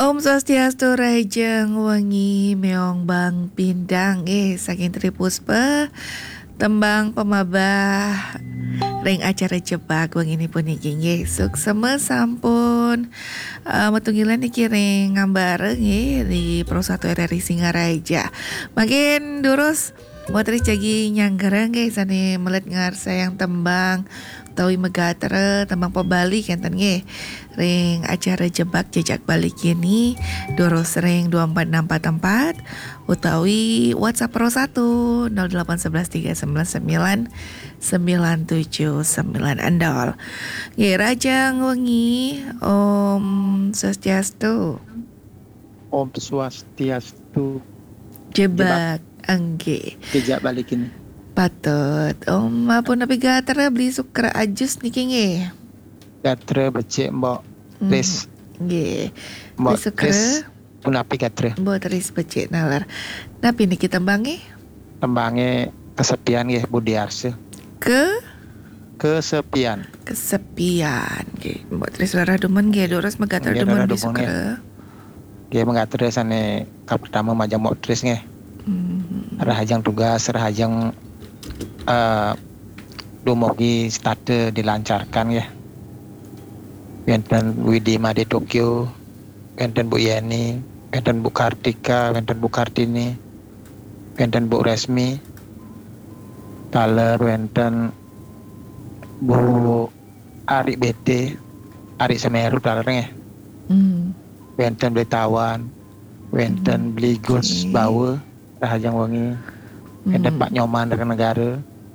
Om Swastiastu Rajeng Wengi Meong Bang Pindang saking Tripuspa tembang pemabah ring acara jebak wengi puniki nggih suksema sampun metunggilan niki ring ngambareng di Pro 1 RRI Singaraja. Makin durus Motri jagi nyanggereng sane melet ngarsa yang tembang utawi megatra tembang pebali kenten ring acara jebak jejak balik ini durus ring 24644 utawi WhatsApp Pro 1 08113999799 andol. Rajang wengi Om Swastiastu. Om Swastiastu. Jebak angge. Jejak balikin. Patut. Om apa nabi gatra beli sukra ajus niki nggih. Gatra becik mbok Tris. Nggih. Mbok Beli sukra Tris punapi gatra. mbok Tris becik nalar. Napi niki tembange? Tembange kesepian nggih Budi Arse. Kesepian. Kesepian nggih. Mbok Tris lara demen nggih durus megatra demen beli sukra. Nggih mengatra sane ka pertama majang mbok Tris nggih. Rahajang tugas, rahajang dumogi starte dilancarkan ya. Wenten Widima di Tokyo, wenten Bu Yeni, wenten Bu Kartika, wenten Bu Kartini, wenten Bu Resmi, taler wenten Bu Ari BT, Ari Semeru taler ya. Wenten Blitawan, wenten Beli Gus Bawe, rahajang wengi, wenten Pak Nyoman dari negara.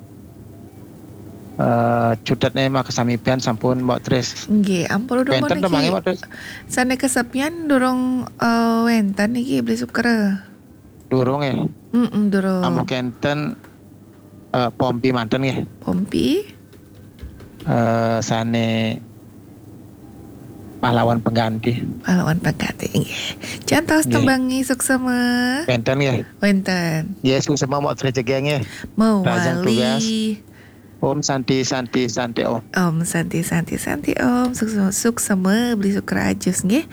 Cutatnya mah kesamipian sampun mbok Tris. Nggih, ampun udah Wenten tembange mbok Tris. Sane kesepian durung wenten niki beli sukra. Durung ya. Durung. Amu kenten Pompi manten nggih. Pompi. Sane pahlawan pengganti. Pahlawan pengganti nggih. Jantos tembangi suksema. Wenten nggih. Wenten. Yes, suksema mbok Tris jegeng nggih. Mewali. Om Santi Om. Om Santi Om suksema beli sukra ajus nggih.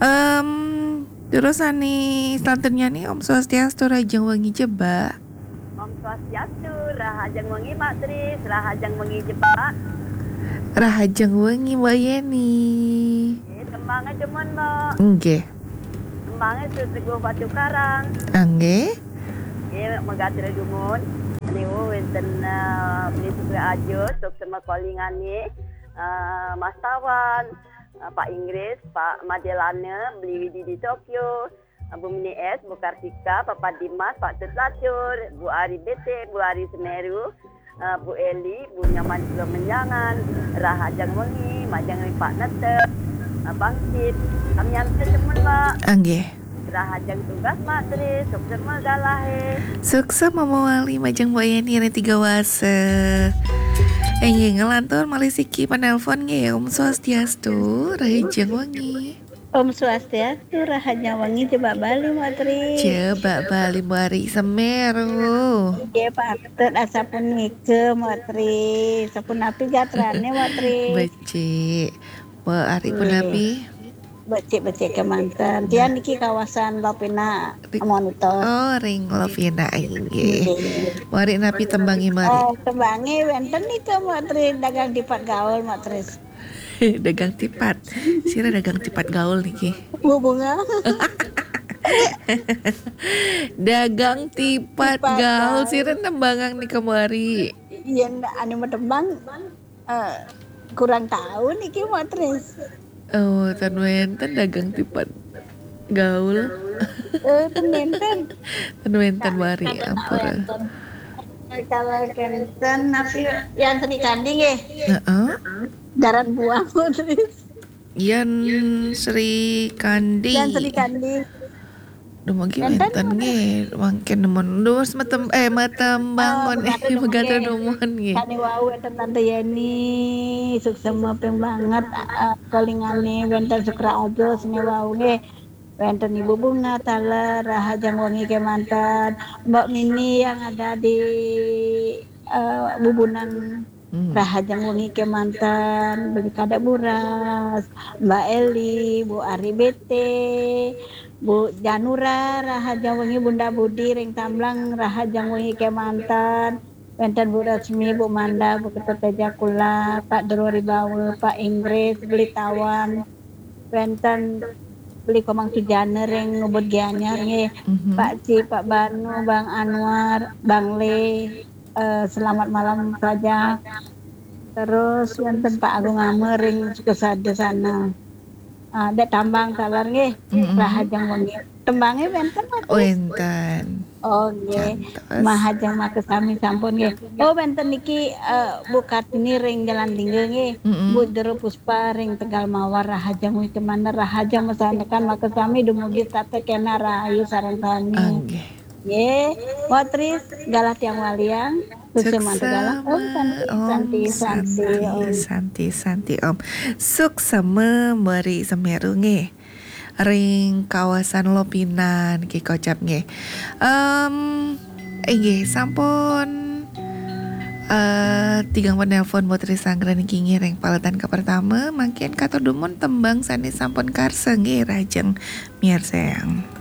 Terus ani selanjutnya nih Om Swastiastu Rajeng Wengi jebak. Om Swastiastu Rahajeng Wengi Mbak Tris, Rahajeng Wengi jebak. Rahajeng Wengi Mbak Yeni. Tembangnya cuman Mbak. Nggih. Tembangnya Teguh Batu Karang. Nggih. Nggih megatira dumun. Niku wenten beli sukra ajus suksema kolingane Mas Tawan, Pak Inggris, Pak Madelane, beli Widi di Tokyo, Bu Mini S, Bu Kartika, Papa Dimas, Pak Tutlatur, Bu Ari BT, Bu Ari Semeru, Bu Eli, Bu Nyaman juga Menjangan, Rahajang Wengi, Majang Pak Nete, Bangkit, kami hantar teman Mbak. Nggih. Rahajang tugas Mbak Tris, suksema galahe. Suksema mewali Majang Mbak Yeni ada 3 wase. Ngelantur malisiki panelpon nggih Om Swastiastu Rahajeng Wengi. Om Swastiastu Rahajeng Wengi jebak Bali Mbak Tris. Jebak Bali Mbak Semeru. Nggih patut asapun mike Mbak Tris. Sapun api gatrane Mbak Tris. Becik. Mbak Ari punapi. Becik kemanten. Dia niki kawasan Lopina monitor. Oh, ring Lovina nggih. Mari napi tembangi mari. Tembangi wenten nika Mbak Tris dagang dipat gaul Mbak Tris. Dagang tipat. Sira dagang tipat gaul niki. Bu bunga. Dagang tipat gaul sira tembangang nika mari. Iya anu tembang kurang tahu niki Mbak Tris. Oh, tan wenten dagang tipat gaul. Tan wenten mari ampura. Kalau kenten napi yang seni kandi nggih. Heeh. Daran buang Tris. Yan Sri Kandi. Yang seni kandi. Dumagi wenten nggih, mangken nemen dus matem bangun megatra dumon nggih. Kani wau enten Tante Yeni, suksema peng banget kalingane wenten sukra obros ne wau nggih. Wenten Ibu Bunga taler Rahajeng Wengi kemanten, Mbak Mini yang ada di Bubunan Rahajang wengi Kemantan, beli kada buras, Mbak Eli, Bu Ari Bete, Bu Janura, rahajang wengi Bunda Budi, ring tamblang, rahajang wengi Kemantan, wenten Bu Rasmi, Bu Manda, Bu Ketut Jakula, Pak Drori Bawe, Pak Inggris, beli tawan, wenten beli komang tujana ring ngebut gianyar nge, Pak Ci, Pak Banu, Bang Anwar, Bang Le, selamat malam saja. Terus wonten Pak Agung Amering kesada sana. Ada tambang talar nggih. Rahajang wengi. Tembange wonten Mas? Wenten. Oh nggih. Cantos. Mahajang makesami sampun nggih. Oh wonten niki Bu Kartini ring Jalan Tinggal nggih. Bu Dero Puspa ring Tegal Mawar rahajang wengi kemana rahajang mesanekan makesami dumugi tate kena rahayu sareng sami. Nggih. Ye, Watris galah tiang waliang. Suksama Santi Om Suksama Meri Semeru nggih ring kawasan Lopinan ki kocap nggih. Nggih sampun tigang penelpon buat risangren iki nggih ring paletan ka pertama mangkin katur dumun tembang sani sampun karsa nggih rajeng miar sayang.